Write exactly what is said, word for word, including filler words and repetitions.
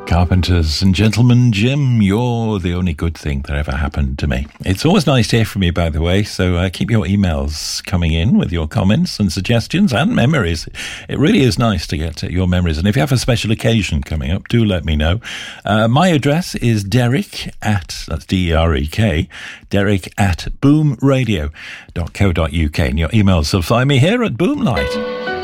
Carpenters and Gentlemen, Jim, you're the only good thing that ever happened to me. It's always nice to hear from you, by the way, so uh, keep your emails coming in with your comments and suggestions and memories. It really is nice to get your memories, and if you have a special occasion coming up, do let me know. Uh, my address is Derek at, that's D E R E K, Derek at boom radio dot co dot uk, and your emails will find me here at Boomlight.